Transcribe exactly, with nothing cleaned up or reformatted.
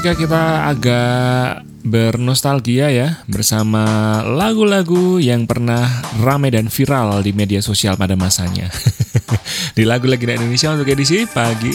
Jika kita agak bernostalgia ya bersama lagu-lagu yang pernah ramai dan viral di media sosial pada masanya. Di Lagu Legenda Indonesia untuk edisi pagi